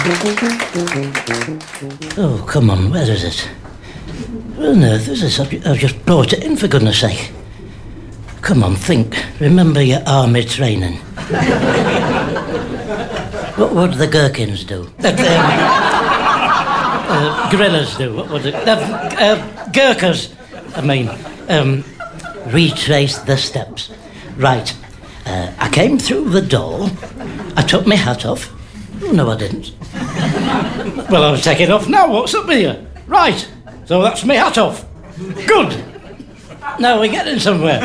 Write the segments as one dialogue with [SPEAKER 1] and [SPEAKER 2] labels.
[SPEAKER 1] Oh, come on, where is it? Where on earth is this? I've just brought it in, for goodness sake. Come on, think. Remember your army training. What do the gherkins do? Gorillas do. What was it? Gurkhas, I mean. Retrace the steps. Right. I came through the door. I took my hat off. Oh, no, I didn't. Well, I was taking it off now. What's up with you? Right. So that's my hat off. Good. Now we're getting somewhere.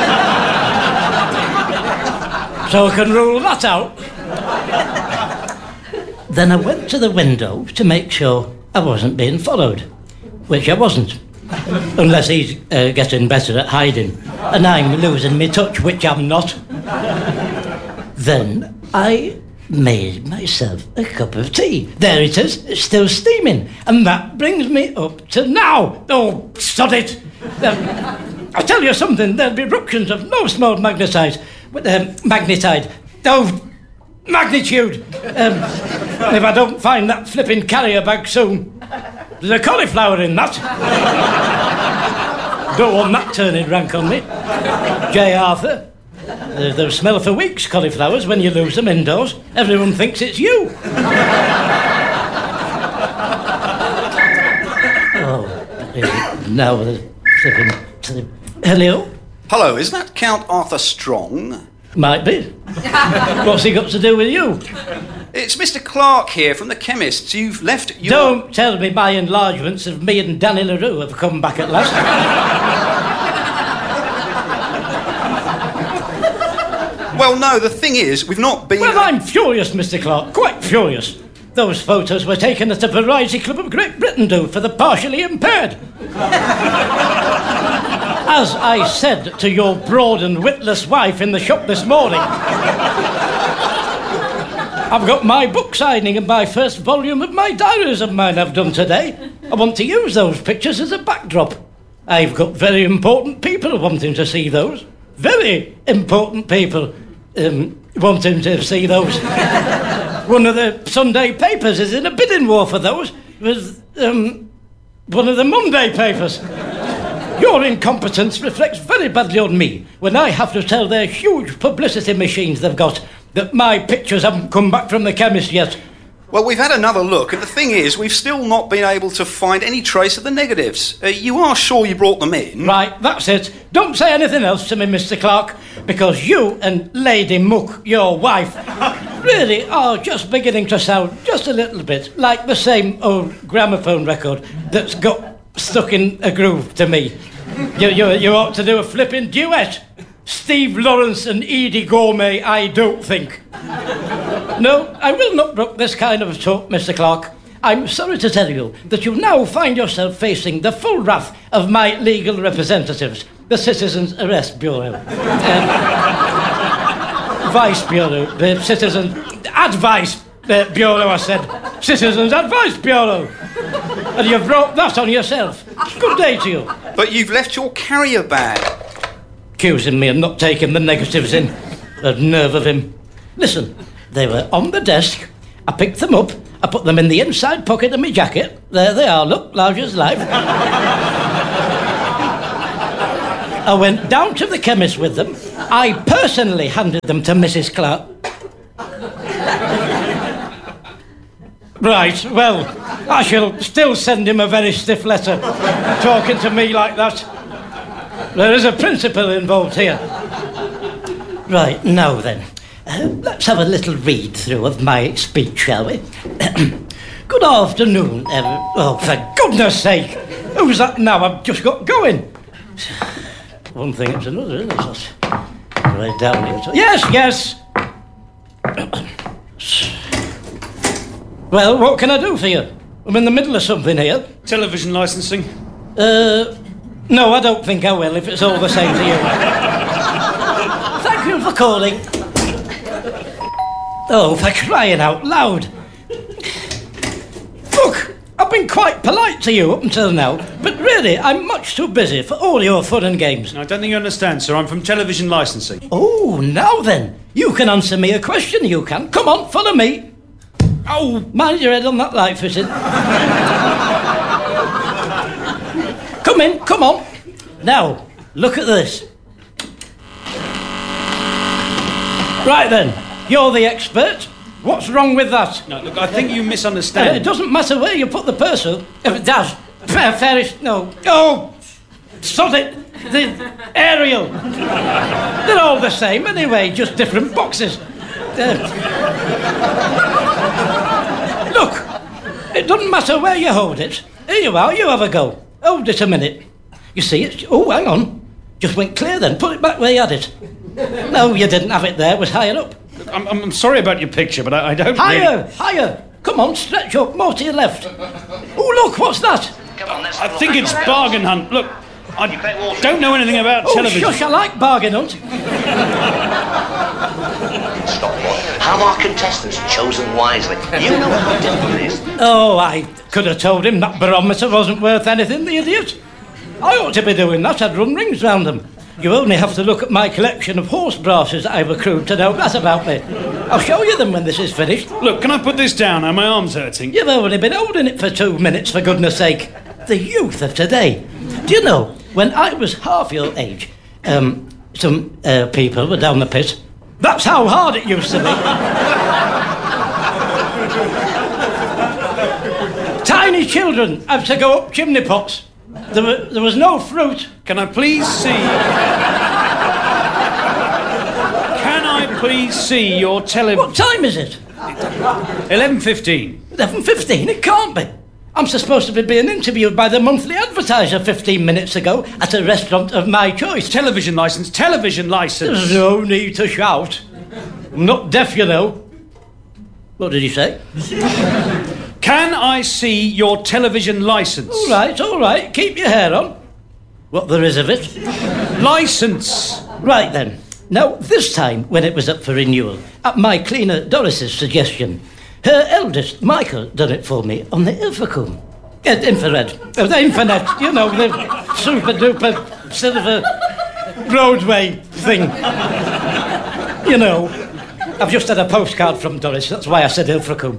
[SPEAKER 1] So I can rule that out. Then I went to the window to make sure I wasn't being followed, which I wasn't. Unless he's getting better at hiding, and I'm losing my touch, which I'm not. Then I made myself a cup of tea. There it is, it's still steaming. And that brings me up to now. Oh, sod it. I tell you something, there'll be eruptions of no small magnitude. Oh, magnitude. If I don't find that flipping carrier bag soon. There's a cauliflower in that. Don't want that turning rank on me. J. Arthur. They'll smell for weeks, cauliflowers, when you lose them indoors. Everyone thinks it's you. Oh, now the flipping... Hello?
[SPEAKER 2] Hello, is that Count Arthur Strong?
[SPEAKER 1] Might be. What's he got to do with you?
[SPEAKER 2] It's Mr. Clark here from the chemists. You've left your...
[SPEAKER 1] Don't tell me my enlargements of me and Danny LaRue have come back at last.
[SPEAKER 2] Well, no, the thing is, we've not been...
[SPEAKER 1] Well, I'm furious, Mr. Clark, quite furious. Those photos were taken at the Variety Club of Great Britain do for the partially impaired. As I said to your broad and witless wife in the shop this morning, I've got my book signing and my first volume of my diaries of mine I've done today. I want to use those pictures as a backdrop. I've got very important people wanting to see those. Very important people wanting to see those. One of the Sunday papers is in a bidding war for those with one of the Monday papers. Your incompetence reflects very badly on me when I have to tell their huge publicity machines they've got that my pictures haven't come back from the chemist yet.
[SPEAKER 2] Well, we've had another look, and the thing is, we've still not been able to find any trace of the negatives. You are sure you brought them in?
[SPEAKER 1] Right, that's it. Don't say anything else to me, Mr. Clark, because you and Lady Muck, your wife, really are just beginning to sound just a little bit like the same old gramophone record that's got stuck in a groove to me. You ought to do a flipping duet. Steve Lawrence and Edie Gourmet, I don't think. No, I will not brook this kind of talk, Mr. Clark. I'm sorry to tell you that you now find yourself facing the full wrath of my legal representatives, the Citizens Arrest Bureau. Vice Bureau, the Citizens Advice Bureau, I said. Citizens Advice Bureau. And you've brought that on yourself. Good day to you.
[SPEAKER 2] But you've left your carrier bag.
[SPEAKER 1] Accusing me of not taking the negatives in. The nerve of him. Listen, they were on the desk. I picked them up. I put them in the inside pocket of my jacket. There they are, look, large as life. I went down to the chemist with them. I personally handed them to Mrs. Clark. Right, well, I shall still send him a very stiff letter, talking to me like that. There is a principle involved here. Right, now then, let's have a little read-through of my speech, shall we? Good afternoon, oh, for goodness sake! Who's that now? I've just got going. One thing it's another, isn't it? Right down here. Yes! Well, what can I do for you? I'm in the middle of something here.
[SPEAKER 3] Television licensing?
[SPEAKER 1] No, I don't think I will, if it's all the same to you. Thank you for calling. Oh, for crying out loud. Look, I've been quite polite to you up until now, but really, I'm much too busy for all your fun and games.
[SPEAKER 3] I don't think you understand, sir. I'm from television licensing.
[SPEAKER 1] Oh, now then. You can answer me a question, you can. Come on, follow me.
[SPEAKER 3] Oh!
[SPEAKER 1] Mind your head on that light fitting. Come in, come on. Now, look at this. Right then, you're the expert. What's wrong with that?
[SPEAKER 3] No, look, I think you misunderstand.
[SPEAKER 1] It doesn't matter where you put the parcel. If it does, fairish, no. Oh, sod it. The aerial. They're all the same anyway, just different boxes. Look, it doesn't matter where you hold it. Here you are, you have a go. Hold it a minute. You see it? Oh, hang on. Just went clear then. Put it back where you had it. No, you didn't have it there. It was higher up.
[SPEAKER 3] Look, I'm sorry about your picture, but I don't
[SPEAKER 1] Higher,
[SPEAKER 3] really...
[SPEAKER 1] higher. Come on, stretch up, more to your left. Oh, look, what's that?
[SPEAKER 3] I think it's Bargain Hunt. Look, I don't know anything about
[SPEAKER 1] Oh,
[SPEAKER 3] television.
[SPEAKER 1] shush, I like Bargain Hunt.
[SPEAKER 4] Stop what? Have our contestants chosen wisely? You know how difficult it is.
[SPEAKER 1] Oh, I could have told him that barometer wasn't worth anything, the idiot. I ought to be doing that. I'd run rings round them. You only have to look at my collection of horse brasses that I've accrued to know that about me. I'll show you them when this is finished.
[SPEAKER 3] Look, can I put this down? Are my arms hurting?
[SPEAKER 1] You've only been holding it for 2 minutes, for goodness sake. The youth of today. Do you know, when I was half your age, some people were down the pit. That's how hard it used to be. Tiny children had to go up chimney pots. There was no fruit.
[SPEAKER 3] Can I please see... Can I please see your television?
[SPEAKER 1] What time is it?
[SPEAKER 3] 11:15.
[SPEAKER 1] 11:15? It can't be. I'm supposed to be being interviewed by the Monthly Advertiser 15 minutes ago at a restaurant of my choice.
[SPEAKER 3] Television licence, television licence.
[SPEAKER 1] There's no need to shout. I'm not deaf, you know. What did he say?
[SPEAKER 3] Can I see your television licence?
[SPEAKER 1] All right. Keep your hair on. What there is of it.
[SPEAKER 3] Licence.
[SPEAKER 1] Right then. Now, this time, when it was up for renewal, at my cleaner Doris's suggestion, her eldest, Michael, done it for me on the Infocom. Infrared. The Infonet, you know, the super-duper silver Broadway thing. You know. I've just had a postcard from Doris, that's why I said Ilfracombe.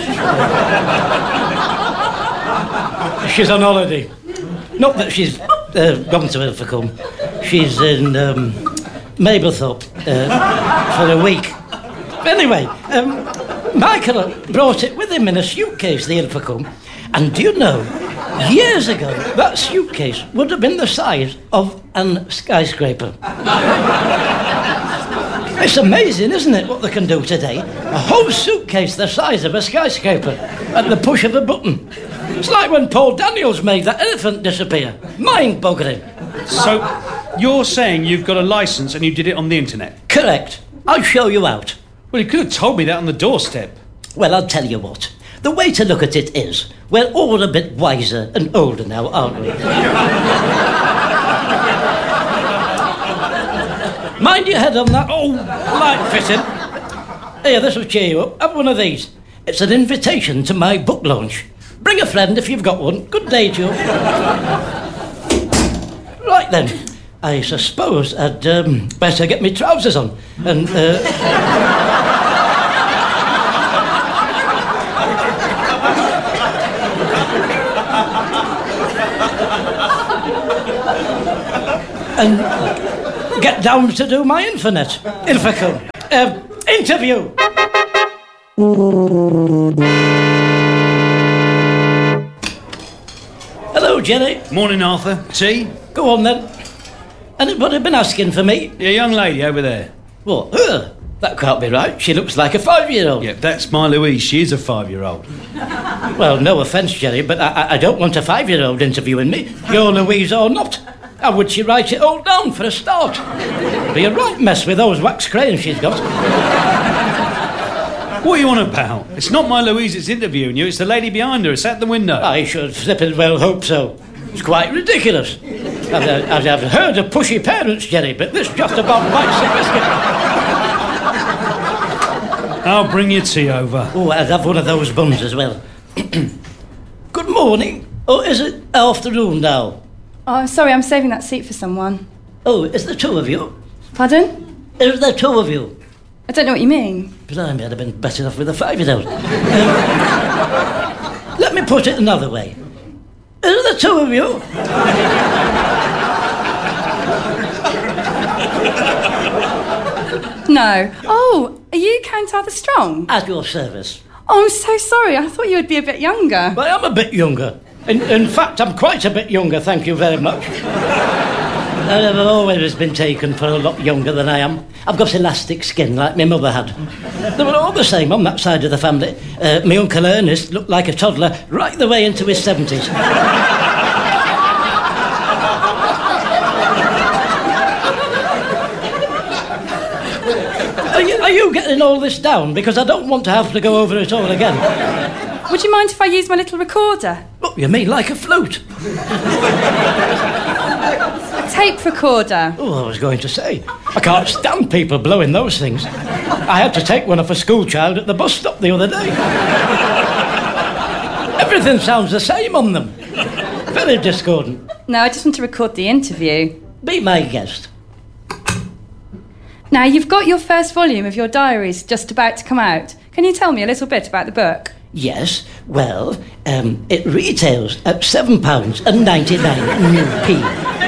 [SPEAKER 1] She's on holiday. Not that she's gone to Ilfracombe. She's in Mablethorpe for a week. Anyway, Michael brought it with him in a suitcase, the Ilfracombe. And do you know, years ago, that suitcase would have been the size of a skyscraper. It's amazing, isn't it, what they can do today? A whole suitcase the size of a skyscraper at the push of a button. It's like when Paul Daniels made that elephant disappear. Mind-boggling.
[SPEAKER 3] So, you're saying you've got a licence and you did it on the internet?
[SPEAKER 1] Correct. I'll show you out.
[SPEAKER 3] Well, you could have told me that on the doorstep.
[SPEAKER 1] Well, I'll tell you what. The way to look at it is, we're all a bit wiser and older now, aren't we? Mind your head on that. Oh, light fitting. Here, this will cheer you up. Have one of these. It's an invitation to my book launch. Bring a friend if you've got one. Good day to you. Right then. I suppose I'd better get my trousers on and... and get down to do my Infonet. Infocom. Interview. Hello, Jenny.
[SPEAKER 3] Morning, Arthur. Tea?
[SPEAKER 1] Go on, then. Anybody been asking for me?
[SPEAKER 3] Yeah, young lady over there.
[SPEAKER 1] What, her? That can't be right. She looks like a 5-year-old.
[SPEAKER 3] Yeah, that's my Louise. She is a 5-year-old.
[SPEAKER 1] Well, no offence, Jerry, but I don't want a 5-year-old interviewing me. You're Louise or not. How would she write it all down for a start? Be a right mess with those wax crayons she's got.
[SPEAKER 3] What are you on about? It's not my Louise that's interviewing you, it's the lady behind her. It's at the window.
[SPEAKER 1] I should flippin' well hope so. It's quite ridiculous. I've heard of pushy parents, Jerry, but this just about bites the biscuit.
[SPEAKER 3] I'll bring your tea over.
[SPEAKER 1] Oh, I'd have one of those buns as well. Good morning. Or is it afternoon now?
[SPEAKER 5] Oh, sorry, I'm saving that seat for someone.
[SPEAKER 1] Oh, is there two of you?
[SPEAKER 5] Pardon?
[SPEAKER 1] Is there two of you?
[SPEAKER 5] I don't know what you mean.
[SPEAKER 1] Blimey, I'd have been better off with a 5-year-old. Let me put it another way. Are the two of you?
[SPEAKER 5] No. Oh, are you Count Arthur Strong?
[SPEAKER 1] At your service.
[SPEAKER 5] Oh, I'm so sorry. I thought you would be a bit younger.
[SPEAKER 1] I am a bit younger. In fact, I'm quite a bit younger, thank you very much. I've always been taken for a lot younger than I am. I've got elastic skin like my mother had. They were all the same on that side of the family. My Uncle Ernest looked like a toddler right the way into his 70s. Are you getting all this down? Because I don't want to have to go over it all again.
[SPEAKER 5] Would you mind if I use my little recorder?
[SPEAKER 1] What, you mean like a flute?
[SPEAKER 5] A tape recorder.
[SPEAKER 1] Oh, I was going to say, I can't stand people blowing those things. I had to take one off a school child at the bus stop the other day. Everything sounds the same on them. Very discordant.
[SPEAKER 5] No, I just want to record the interview.
[SPEAKER 1] Be my guest.
[SPEAKER 5] Now, you've got your first volume of your diaries just about to come out. Can you tell me a little bit about the book?
[SPEAKER 1] Yes, well, it retails at £7.99p.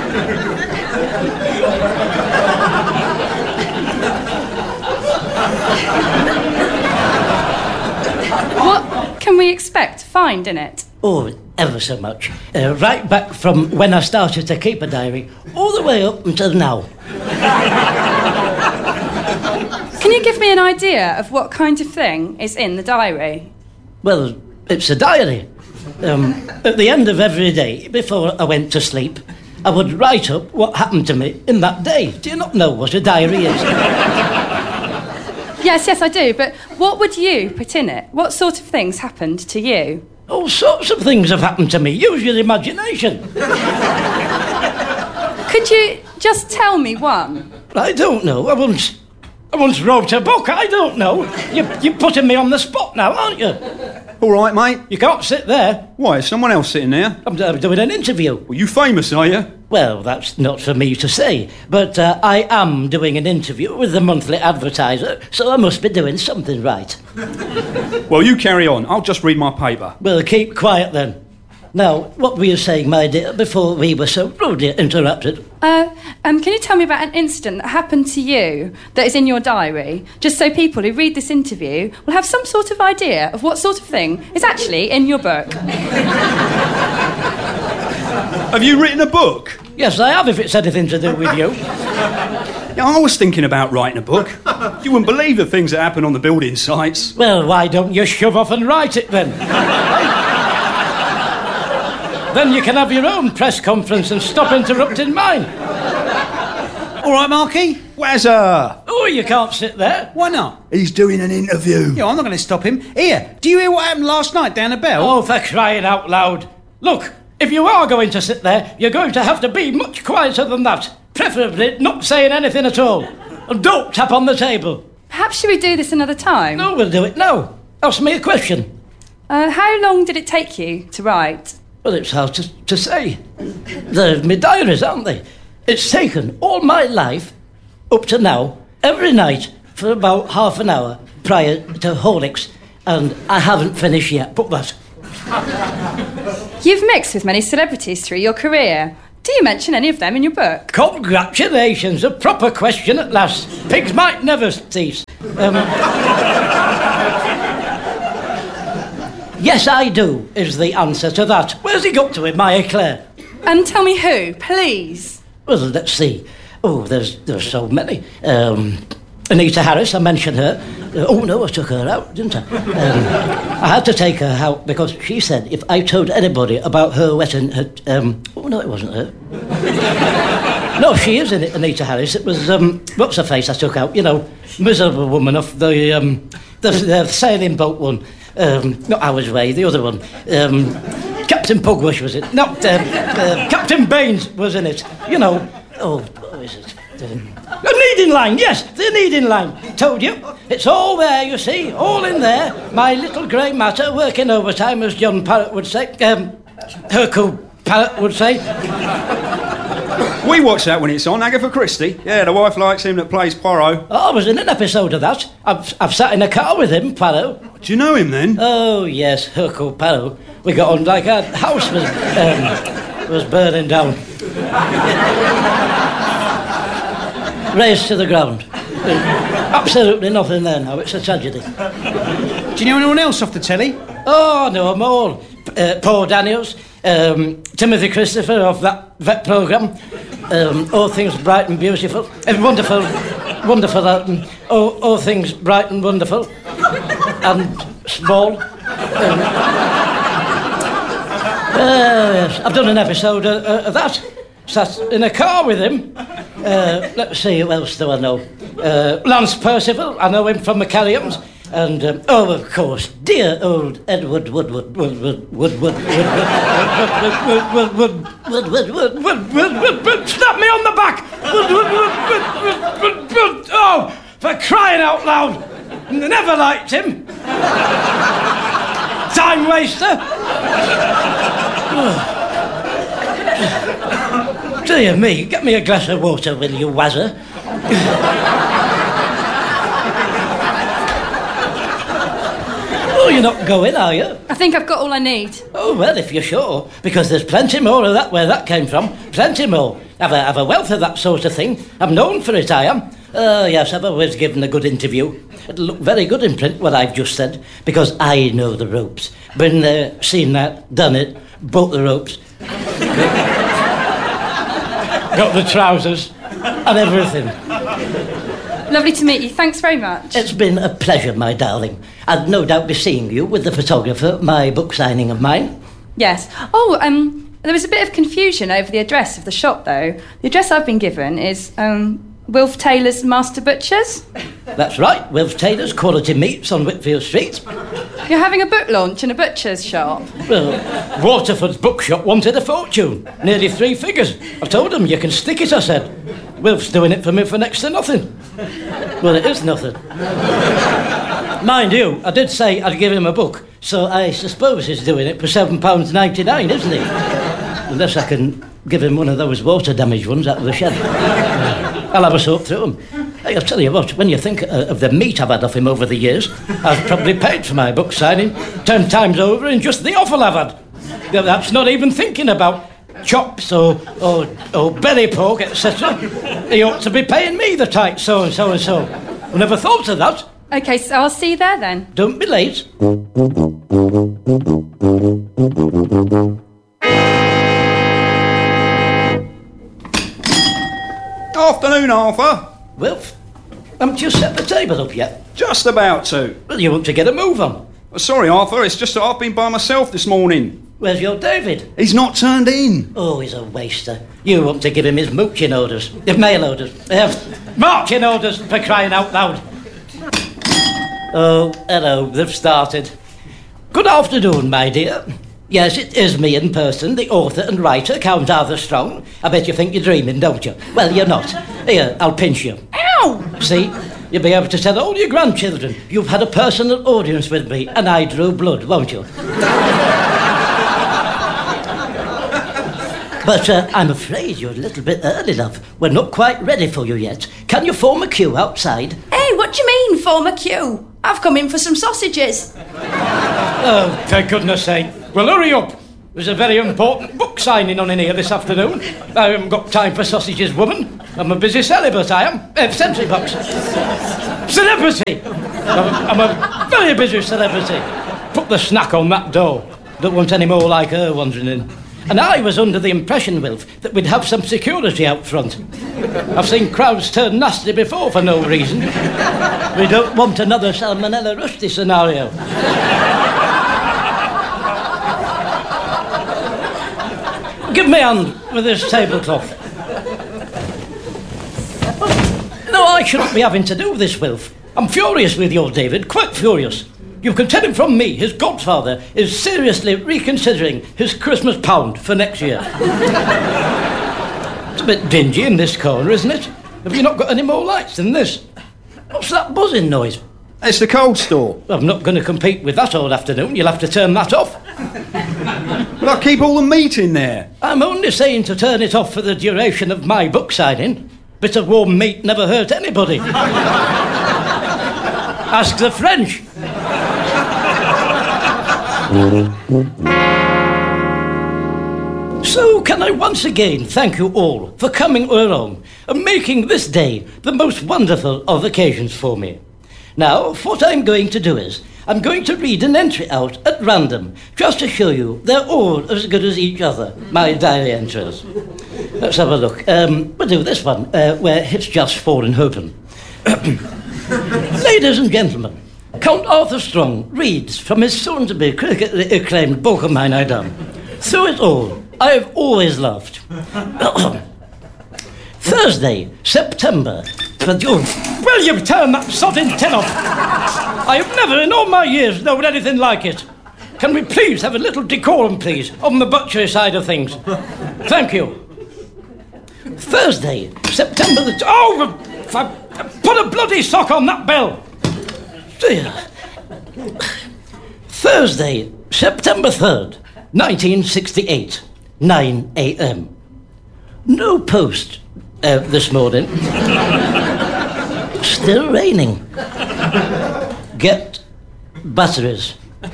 [SPEAKER 5] What can we expect to find in it?
[SPEAKER 1] Oh, ever so much. Right back from when I started to keep a diary, all the way up until now.
[SPEAKER 5] Can you give me an idea of what kind of thing is in the diary?
[SPEAKER 1] Well, it's a diary. At the end of every day, before I went to sleep, I would write up what happened to me in that day. Do you not know what a diary is?
[SPEAKER 5] Yes, I do, but what would you put in it? What sort of things happened to you?
[SPEAKER 1] All sorts of things have happened to me. Use your imagination.
[SPEAKER 5] Could you just tell me one?
[SPEAKER 1] I don't know. I once wrote a book. I don't know. You're putting me on the spot now, aren't you?
[SPEAKER 6] All right, mate.
[SPEAKER 1] You can't sit there.
[SPEAKER 6] Why, is someone else sitting there?
[SPEAKER 1] I'm doing an interview.
[SPEAKER 6] Well, you famous, are you?
[SPEAKER 1] Well, that's not for me to say, but I am doing an interview with the Monthly Advertiser, so I must be doing something right.
[SPEAKER 6] Well, you carry on. I'll just read my paper.
[SPEAKER 1] Well, keep quiet then. Now, what were you saying, my dear, before we were so rudely interrupted?
[SPEAKER 5] Can you tell me about an incident that happened to you that is in your diary, just so people who read this interview will have some sort of idea of what sort of thing is actually in your book?
[SPEAKER 6] Have you written a book?
[SPEAKER 1] Yes, I have, if it's anything to do with you.
[SPEAKER 6] Yeah, I was thinking about writing a book. You wouldn't believe the things that happen on the building sites.
[SPEAKER 1] Well, why don't you shove off and write it then? Then you can have your own press conference and stop interrupting mine.
[SPEAKER 3] All right, Marky?
[SPEAKER 6] Wazza!
[SPEAKER 1] Oh, you can't sit there.
[SPEAKER 3] Why not?
[SPEAKER 6] He's doing an interview.
[SPEAKER 3] Yeah, I'm not going to stop him. Here, do you hear what happened last night down at Bell?
[SPEAKER 1] Oh, for crying out loud. Look, if you are going to sit there, you're going to have to be much quieter than that. Preferably not saying anything at all. And don't tap on the table.
[SPEAKER 5] Perhaps should we do this another time?
[SPEAKER 1] No, we'll do it now. Ask me a question.
[SPEAKER 5] How long did it take you to write?
[SPEAKER 1] Well, it's hard to say. They're my diaries, aren't they? It's taken all my life, up to now, every night, for about half an hour prior to Horlicks, and I haven't finished yet, but that.
[SPEAKER 5] You've mixed with many celebrities through your career. Do you mention any of them in your book?
[SPEAKER 1] Congratulations, a proper question at last. Pigs might never cease. Yes, I do, is the answer to that. Where's he got to it, my Eclair?
[SPEAKER 5] And tell me who, please.
[SPEAKER 1] Well, let's see. Oh, there's so many. Anita Harris, I mentioned her. Oh, no, I took her out, didn't I? I had to take her out because she said if I told anybody about her wedding at... oh, no, it wasn't her. No, she is in it, Anita Harris. It was, what's her face I took out? You know, miserable woman off the sailing boat one. Not Hours Way, the other one. Captain Pugwash was it? Not Captain Baines was in it. You know. What is it? The Kneading Line, yes, the Kneading Line. Told you. It's all there, you see, all in there. My little grey matter working overtime, as John Parrott would say. Hercule Parrott would say.
[SPEAKER 6] We watch that when it's on, Agatha Christie. Yeah, the wife likes him that plays Poirot.
[SPEAKER 1] Oh, I was in an episode of that. I've sat in a car with him, Poirot.
[SPEAKER 6] Do you know him then?
[SPEAKER 1] Oh, yes, Hercule Poirot. We got on like our house was burning down. Razed to the ground. Absolutely nothing there now. It's a tragedy.
[SPEAKER 3] Do you know anyone else off the telly?
[SPEAKER 1] Oh, I know them all. Paul Daniels, Timothy Christopher of that vet programme, All Things Bright and Beautiful, wonderful, wonderful Elton, all Things Bright and Wonderful, and Small. Yes, I've done an episode of that. Sat in a car with him. Let's see, who else do I know? Lance Percival, I know him from McCalliams. And, of course, dear old Edward Woodward. Snap me on the back! Oh, for crying out loud! Never liked him. Time waster. Dear me, get me a glass of water, will you, Wazzer? Oh, you're not going, are you?
[SPEAKER 5] I think I've got all I need.
[SPEAKER 1] Oh, well, if you're sure, because there's plenty more of that where that came from. Plenty more. I've a wealth of that sort of thing. I'm known for it, I am. Yes, I've always given a good interview. It'll look very good in print, what I've just said, because I know the ropes. Been there, seen that, done it, broke the ropes. Got the trousers and everything.
[SPEAKER 5] Lovely to meet you. Thanks very much.
[SPEAKER 1] It's been a pleasure, my darling. I'd no doubt be seeing you with the photographer, my book signing of mine.
[SPEAKER 5] Yes. Oh, there was a bit of confusion over the address of the shop, though. The address I've been given is Wilf Taylor's Master Butchers.
[SPEAKER 1] That's right, Wilf Taylor's Quality Meats on Whitfield Street.
[SPEAKER 5] You're having a book launch in a butcher's shop?
[SPEAKER 1] Well, Waterford's bookshop wanted a fortune. Nearly 3 figures. I told them, you can stick it, I said. Wilf's doing it for me for next to nothing. Well, it is nothing. Mind you, I did say I'd give him a book, so I suppose he's doing it for £7.99, isn't he? Unless I can give him one of those water-damaged ones out of the shed. I'll have a sort through them. Hey, I'll tell you what, when you think of the meat I've had off him over the years, I've probably paid for my book signing 10 times over in just the offal I've had. That's not even thinking about chops or belly pork, etc. He ought to be paying me the tight so and so and so. I never thought of that.
[SPEAKER 5] OK, so I'll see you there then.
[SPEAKER 1] Don't be late.
[SPEAKER 6] Afternoon, Arthur.
[SPEAKER 1] Wilf, haven't you set the table up yet?
[SPEAKER 6] Just about to.
[SPEAKER 1] Well, you want to get a move on.
[SPEAKER 6] Sorry, Arthur, it's just that I've been by myself this morning.
[SPEAKER 1] Where's your David?
[SPEAKER 6] He's not turned in.
[SPEAKER 1] Oh, he's a waster. You want to give him his mooching orders. Mail orders. Marching orders, for crying out loud. Oh, hello, they've started. Good afternoon, my dear. Yes, it is me in person, the author and writer, Count Arthur Strong. I bet you think you're dreaming, don't you? Well, you're not. Here, I'll pinch you. Ow! See? You'll be able to tell all your grandchildren you've had a personal audience with me and I drew blood, won't you? But I'm afraid you're a little bit early, love. We're not quite ready for you yet. Can you form a queue outside?
[SPEAKER 7] Hey, what do you mean, form a queue? I've come in for some sausages.
[SPEAKER 1] Oh, for goodness sake. Well, hurry up. There's a very important book signing on in here this afternoon. I haven't got time for sausages, woman. I'm a busy celibate, I am. Century box. Celebrity! I'm a very busy celebrity. Put the snack on that door. Don't want any more like her wandering in. And I was under the impression, Wilf, that we'd have some security out front. I've seen crowds turn nasty before for no reason. We don't want another Salmonella Rusty scenario. Give me a hand with this tablecloth. No, I shouldn't be having to do this, Wilf. I'm furious with you, David, quite furious. You can tell him from me, his godfather is seriously reconsidering his Christmas pound for next year. It's a bit dingy in this corner, isn't it? Have you not got any more lights than this? What's that buzzing noise?
[SPEAKER 6] It's the cold store.
[SPEAKER 1] I'm not going to compete with that all afternoon. You'll have to turn that off.
[SPEAKER 6] But I keep all the meat in there.
[SPEAKER 1] I'm only saying to turn it off for the duration of my book signing. Bit of warm meat never hurt anybody. Ask the French. So can I once again thank you all for coming along and making this day the most wonderful of occasions for me. Now, what I'm going to do is, I'm going to read an entry out at random, just to show you they're all as good as each other, my diary entries. Let's have a look. We'll do this one, where it's just fallen open. Ladies and gentlemen, Count Arthur Strong reads from his soon-to-be critically acclaimed book of mine I done. Through it all, I have always loved. Thursday, September... Will you turn that sodding tin off? I have never in all my years known anything like it. Can we please have a little decorum, please, on the butchery side of things? Thank you. Thursday, September the... Oh, put a bloody sock on that bell. Dear. Thursday, September 3rd, 1968, 9 a.m. No post this morning. Still raining. Get batteries.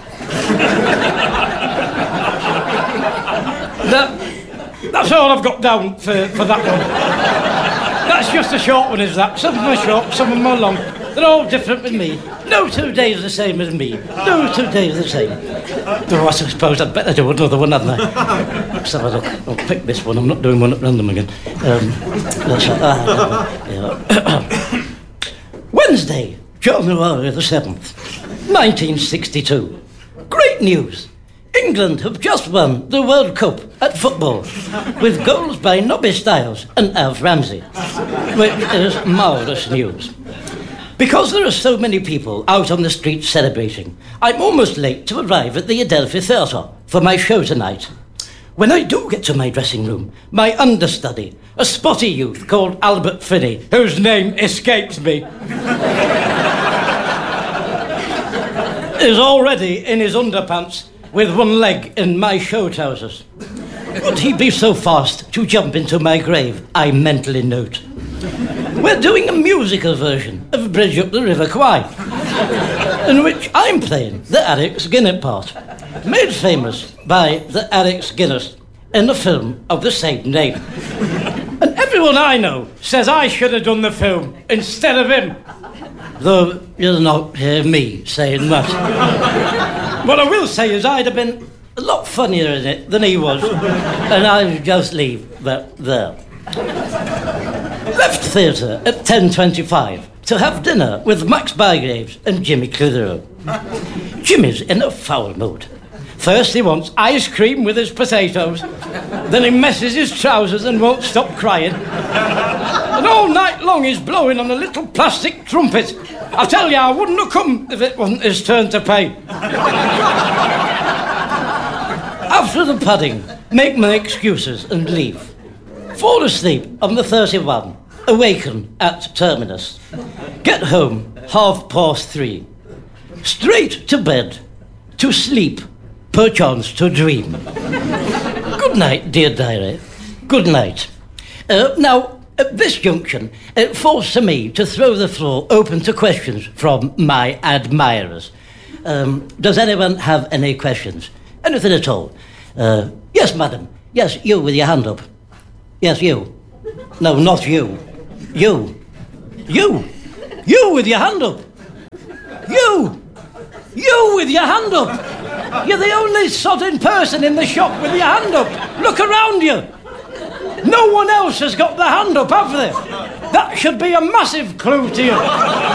[SPEAKER 1] That's all I've got down for that one. That's just a short one, is that? Some of them are short, some of them are long. They're all different with me. No 2 days the same as me. No 2 days the same. Oh, I suppose I'd better do another one, hadn't I? Let's have a look. I'll pick this one. I'm not doing one at random again. Wednesday, January the 7th, 1962. Great news. England have just won the World Cup at football with goals by Nobby Stiles and Alf Ramsey, which is marvellous news. Because there are so many people out on the streets celebrating, I'm almost late to arrive at the Adelphi Theatre for my show tonight. When I do get to my dressing room, my understudy, a spotty youth called Albert Finney, whose name escapes me, is already in his underpants with one leg in my show trousers. Would he be so fast to jump into my grave, I mentally note. We're doing a musical version of Bridge Up the River Kwai, in which I'm playing the Alex Guinness part, made famous by the Alex Guinness in a film of the same name. And everyone I know says I should have done the film instead of him. Though you'll not hear me saying that. What I will say is I'd have been a lot funnier in it than he was, and I'll just leave that there. Left theatre at 10:25 to have dinner with Max Bygraves and Jimmy Clitheroe. Jimmy's in a foul mood. First he wants ice cream with his potatoes, then he messes his trousers and won't stop crying. And all night long he's blowing on a little plastic trumpet. I tell you, I wouldn't have come if it wasn't his turn to pay. After the pudding, make my excuses and leave. Fall asleep on the 31, awaken at terminus. Get home 3:30. Straight to bed, to sleep, perchance to dream. Good night, dear diary. Good night. Now, at this junction, it falls to me to throw the floor open to questions from my admirers. Does anyone have any questions? Anything at all? Yes, madam. Yes, you with your hand up. Yes, you. No, not you. You. You. You with your hand up. You. You with your hand up. You're the only sodding person in the shop with your hand up. Look around you. No one else has got their hand up, have they? That should be a massive clue to you.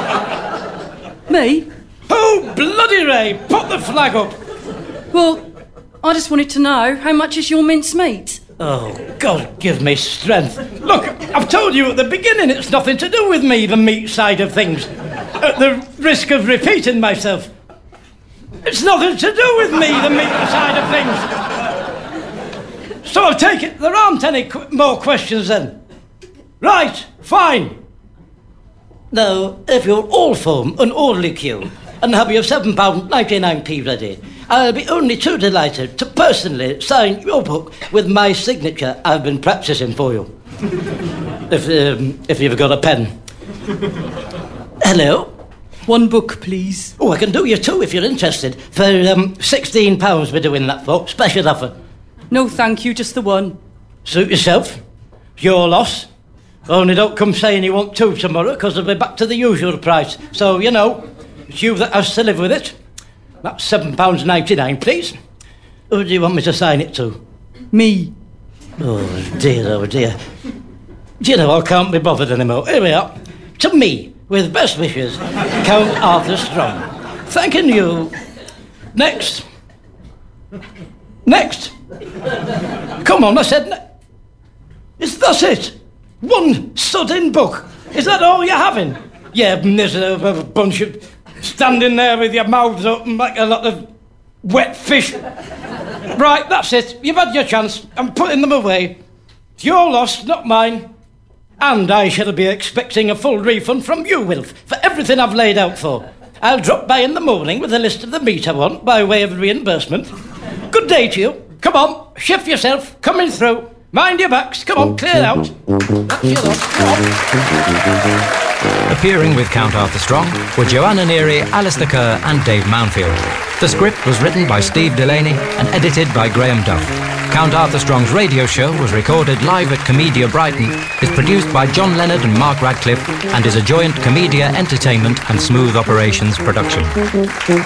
[SPEAKER 7] Me?
[SPEAKER 1] Oh, bloody Ray, put the flag up.
[SPEAKER 7] Well, I just wanted to know, how much is your mincemeat?
[SPEAKER 1] Oh, God give me strength. Look, I've told you at the beginning it's nothing to do with me, the meat side of things. At the risk of repeating myself, it's nothing to do with me, the meat side of things. So I take it there aren't any more questions then. Right, fine. Now, if you'll all form an orderly queue and have your £7.99 ready, I'll be only too delighted to personally sign your book with my signature I've been practising for you. If you've got a pen. Hello?
[SPEAKER 7] One book, please.
[SPEAKER 1] Oh, I can do you two if you're interested. For £16 we're doing that for. Special offer.
[SPEAKER 7] No, thank you, just the one.
[SPEAKER 1] Suit yourself. Your loss. Only don't come saying you want two tomorrow, because they'll be back to the usual price. So, you know, it's you that has to live with it. That's £7.99, please. Who do you want me to sign it to?
[SPEAKER 7] Me.
[SPEAKER 1] Oh, dear, oh, dear. Do you know, I can't be bothered anymore. Here we are. To me, with best wishes, Count Arthur Strong. Thanking you. Next. Next. Come on, I said... Is that it? One sudden book. Is that all you're having? Yeah, there's a bunch of... standing there with your mouths open like a lot of wet fish. Right, that's it. You've had your chance. I'm putting them away. It's your loss, not mine. And I shall be expecting a full refund from you, Wilf, for everything I've laid out for. I'll drop by in the morning with a list of the meat I want by way of reimbursement. Good day to you. Come on, shift yourself. Coming through. Mind your backs. Come on, clear out. That's your lot. Come on.
[SPEAKER 8] Appearing with Count Arthur Strong were Joanna Neary, Alistair Kerr and Dave Mounfield. The script was written by Steve Delaney and edited by Graham Duff. Count Arthur Strong's radio show was recorded live at Comedia Brighton, is produced by John Leonard and Mark Radcliffe, and is a joint Comedia Entertainment and Smooth Operations production.